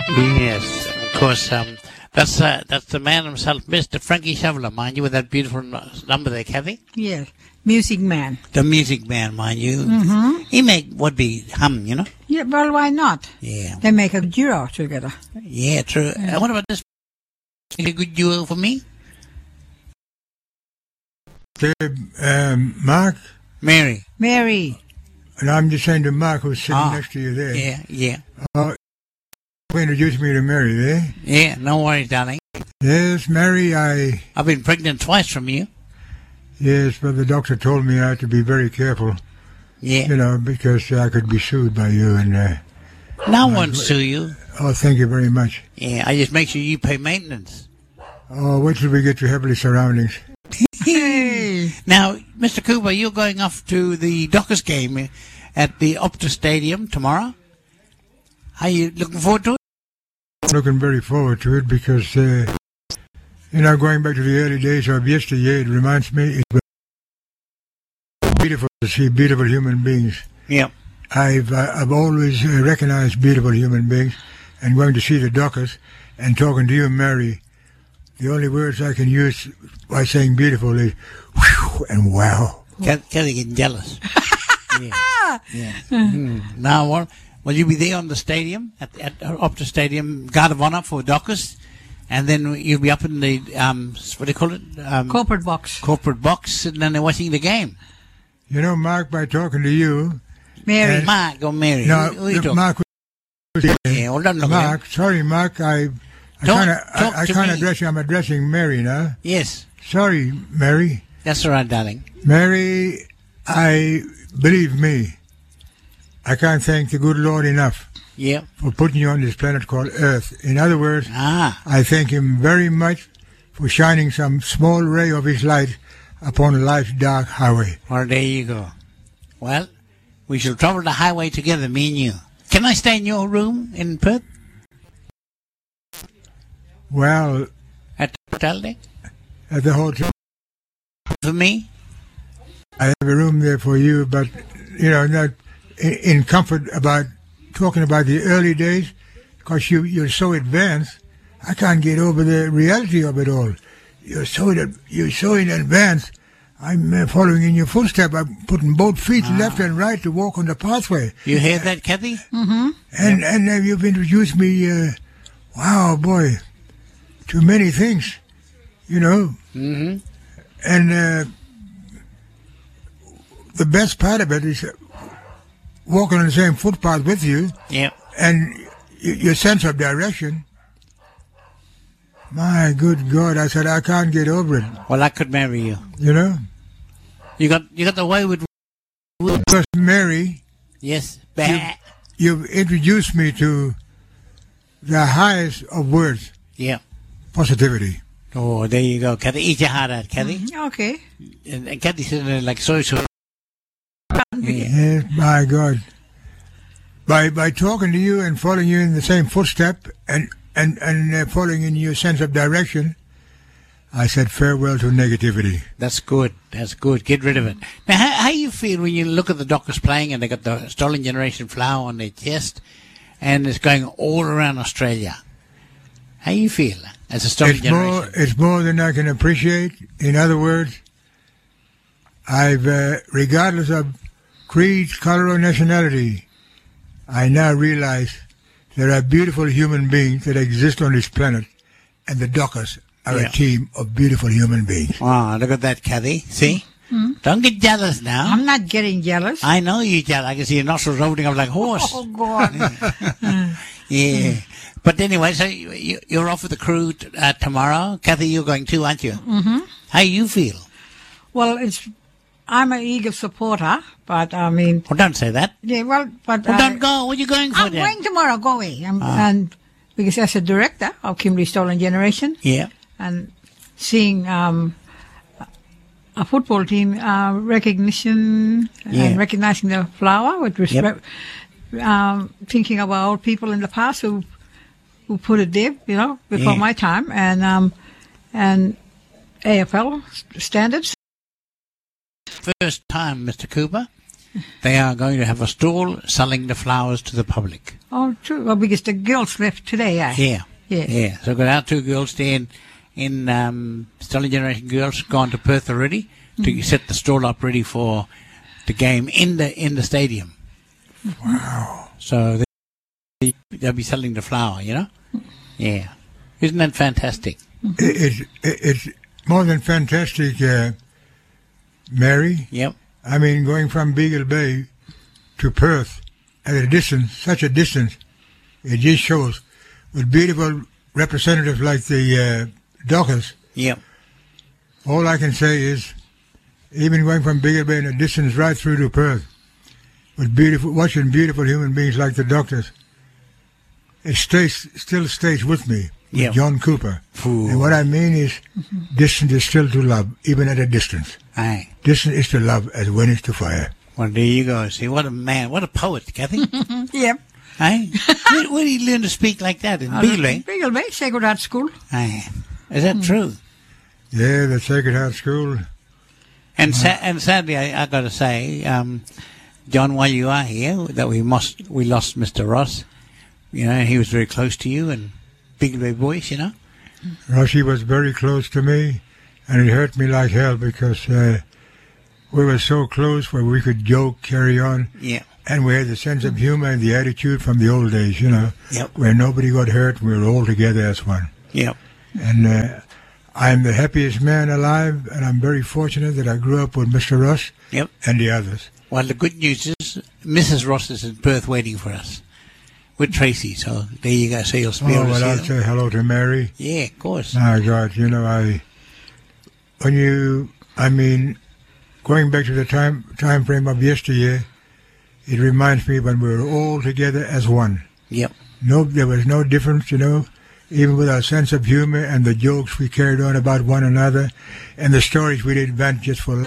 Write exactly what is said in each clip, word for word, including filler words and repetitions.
Yes, of course. Um, that's uh, that's the man himself, Mister Frankie Shoveler, mind you, with that beautiful number there, Kathy. Yes, Music Man. The Music Man, mind you. Mm-hmm. He make what be hum, you know. Yeah, well, why not? Yeah. They make a duo together. Yeah, true. Yeah. Uh, what about this? A good duo for me, um, Mark. Mary. Mary. And I'm just saying to Mark, who's sitting Ah, next to you there. Yeah, yeah. Uh, introduce me to Mary, eh? Yeah, no worries, darling. Yes, Mary, I... I've been pregnant twice from you. Yes, but the doctor told me I had to be very careful. Yeah. You know, because I could be sued by you and... Uh, no one won't sue you. Oh, thank you very much. Yeah, I just make sure you pay maintenance. Oh, wait till we get to heavenly surroundings. Now, Mister Cooper, you're going off to the Dockers game at the Optus Stadium tomorrow. Are you looking forward to it? I'm looking very forward to it because, uh, you know, going back to the early days of yesteryear, it reminds me it's beautiful to see beautiful human beings. Yeah. I've uh, I've always uh, recognized beautiful human beings, and going to see the Dockers and talking to you, Mary. The only words I can use by saying beautiful is whew and wow. Kelly getting jealous. yeah. yeah. Mm. Now, what? Will you be there on the stadium at, at Optus Stadium, Guard of Honor for Dockers, and then you'll be up in the um, what do you call it? Um, corporate box. Corporate box, and then they're watching the game. You know, Mark, by talking to you, Mary, and, Mark or Mary? No, who, who you talking? Mark. Was, yeah, well, don't look Mark, at sorry, Mark, I. I Don't can't, talk I, I to can't me. address you. I'm addressing Mary now. Yes. Sorry, Mary. That's all right, darling. Mary, I believe me. I can't thank the good Lord enough. Yeah. For putting you on this planet called Earth. In other words, ah. I thank Him very much for shining some small ray of His light upon life's dark highway. Well, there you go. Well, we shall travel the highway together, me and you. Can I stay in your room in Perth? Well, at the hotel there? At the hotel. For me? I have a room there for you, but, you know, not in, in comfort about talking about the early days, because you, you're so advanced, I can't get over the reality of it all. You're so, you're so in advance. I'm uh, following in your footsteps. I'm putting both feet ah. left and right to walk on the pathway. You hear that, Kathy? Mm-hmm. And, yep. and uh, you've introduced me, uh, wow, boy, to many things, you know. Mm-hmm. And uh, the best part of it is walking on the same footpath with you. Yeah. And y- your sense of direction. My good God, I said, I can't get over it. Well, I could marry you. You know? You got you got the way with... Because Mary... Yes. You, you've introduced me to the highest of words. Yeah. Positivity. Oh, there you go, Kathy. Eat your heart out, Kathy. Mm, okay. And, and Kathy sitting there like so so. Yeah. Yes, my God. By by talking to you and following you in the same footstep and and and uh, following in your sense of direction, I said farewell to negativity. That's good. That's good. Get rid of it. Now, how, how you feel when you look at the Dockers playing and they got the Stolen Generation flower on their chest, and it's going all around Australia? How you feel as a Stolen it's Generation? More, it's more than I can appreciate. In other words, I've, uh, regardless of creed, color, or nationality, I now realize there are beautiful human beings that exist on this planet, and the Dockers are yeah. a team of beautiful human beings. Wow, look at that, Kathy. See? Mm-hmm. Don't get jealous now. I'm not getting jealous. I know you're jealous. I can see your nostrils opening up like a horse. Oh, God. yeah. yeah. But anyway, so you, you're off with the crew t- uh, tomorrow. Kathy, you're going too, aren't you? Mm-hmm. How you feel? Well, it's... I'm an eager supporter, but I mean... Well, don't say that. Yeah, well, but... Well, uh, don't go. What are you going for I'm then? going tomorrow, go away. I'm, Ah. And because as a director of Kimberley Stolen Generation... Yeah. And seeing um, a football team uh, recognition Yeah. and recognizing the flower with respect... Yep. Um, thinking about people in the past who who put it there, you know, before Yeah. my time, and um, and A F L standards. First time, Mister Cooper, they are going to have a stall selling the flowers to the public. Oh, true. Well, because the girls left today, eh? Yeah. Yeah. Yeah. So I've got our two girls there in, in um, Stellar Generation Girls gone to Perth already to mm. set the stall up ready for the game in the in the stadium. Wow. So they, they'll be selling the flower, you know? Yeah. Isn't that fantastic? It, it, it's more than fantastic, uh, Mary. Yep. I mean, going from Beagle Bay to Perth at a distance, such a distance, it just shows with beautiful representatives like the uh, Dockers. Yep. All I can say is, even going from Beagle Bay in a distance right through to Perth, with beautiful, watching beautiful human beings like the Doctors, it stays, still stays with me, with yep. John Cooper. Ooh. And what I mean is, mm-hmm. distance is still to love, even at a distance. Aye. Distance is to love as wind is to fire. Well, there you go. See, what a man, what a poet, Kathy. Yep. Aye. where, where did you learn to speak like that? In Beagle Bay? Beagle Bay, Sacred Heart School. Aye. Is that mm. true? Yeah, the Sacred Heart School. And sa- and sadly, I, I got to say, um, John, while you are here, that we must we lost Mister Ross. You know, he was very close to you and Beagle Bay boys, you know. Rossi was very close to me, and it hurt me like hell because uh, we were so close where we could joke, carry on. Yeah. And we had the sense of humor and the attitude from the old days, you know, yep. where nobody got hurt. We were all together as one. Yep. And uh, I'm the happiest man alive, and I'm very fortunate that I grew up with Mister Ross yep. and the others. Well, the good news is Missus Ross is in Perth waiting for us with Tracy. So there you go. So you'll be oh, able to well, see I'll them. say hello to Mary. Yeah, of course. My God, you know, I when you, I mean, going back to the time time frame of yesteryear, it reminds me when we were all together as one. Yep. No, there was no difference, you know, even with our sense of humor and the jokes we carried on about one another and the stories we did vent just for...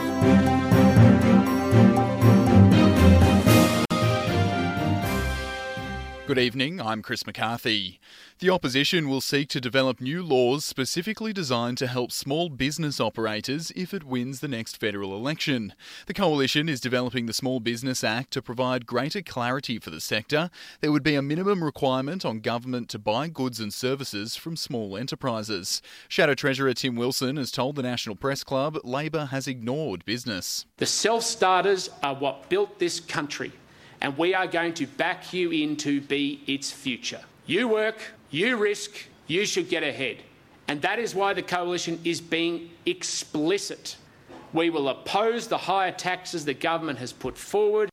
Good evening, I'm Chris McCarthy. The opposition will seek to develop new laws specifically designed to help small business operators if it wins the next federal election. The coalition is developing the Small Business Act to provide greater clarity for the sector. There would be a minimum requirement on government to buy goods and services from small enterprises. Shadow Treasurer Tim Wilson has told the National Press Club Labor has ignored business. The self-starters are what built this country, and we are going to back you in to be its future. You work, you risk, you should get ahead. And that is why the Coalition is being explicit. We will oppose the higher taxes the government has put forward.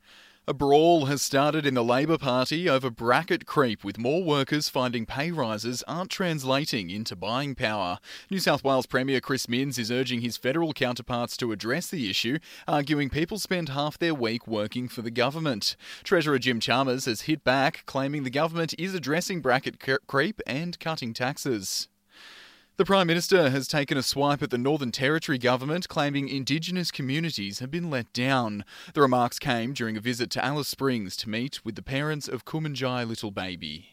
A brawl has started in the Labor Party over bracket creep, with more workers finding pay rises aren't translating into buying power. New South Wales Premier Chris Minns is urging his federal counterparts to address the issue, arguing people spend half their week working for the government. Treasurer Jim Chalmers has hit back, claiming the government is addressing bracket creep and cutting taxes. The Prime Minister has taken a swipe at the Northern Territory government, claiming Indigenous communities have been let down. The remarks came during a visit to Alice Springs to meet with the parents of Kumanjai little baby.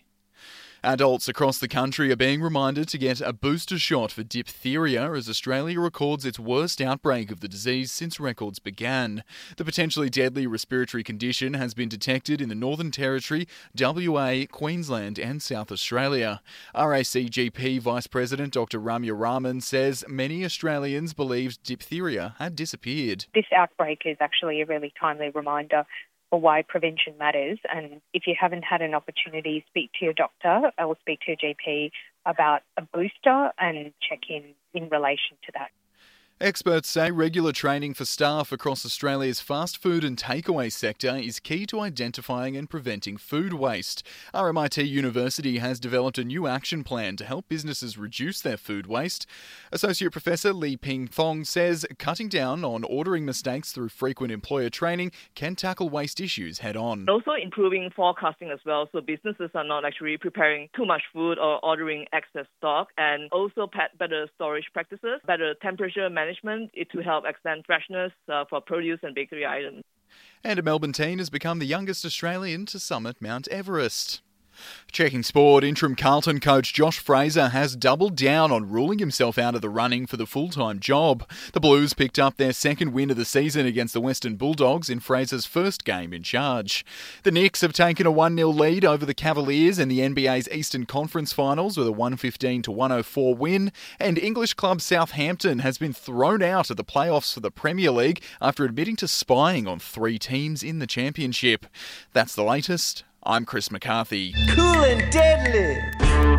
Adults across the country are being reminded to get a booster shot for diphtheria as Australia records its worst outbreak of the disease since records began. The potentially deadly respiratory condition has been detected in the Northern Territory, W A, Queensland and South Australia. R A C G P Vice President Doctor Ramya Raman says many Australians believed diphtheria had disappeared. This outbreak is actually a really timely reminder for why prevention matters. And if you haven't had an opportunity, speak to your doctor or speak to your G P about a booster and check in in relation to that. Experts say regular training for staff across Australia's fast food and takeaway sector is key to identifying and preventing food waste. R M I T University has developed a new action plan to help businesses reduce their food waste. Associate Professor Lee Ping Thong says cutting down on ordering mistakes through frequent employer training can tackle waste issues head on. Also improving forecasting as well, so businesses are not actually preparing too much food or ordering excess stock, and also better storage practices, better temperature management to help extend freshness uh, for produce and bakery items. And a Melbourne teen has become the youngest Australian to summit Mount Everest. Checking sport, interim Carlton coach Josh Fraser has doubled down on ruling himself out of the running for the full-time job. The Blues picked up their second win of the season against the Western Bulldogs in Fraser's first game in charge. The Knicks have taken a one nil lead over the Cavaliers in the N B A's Eastern Conference Finals with a one fifteen to one oh four win, and English club Southampton has been thrown out of the playoffs for the Premier League after admitting to spying on three teams in the Championship. That's the latest. I'm Chris McCarthy. Cool and deadly.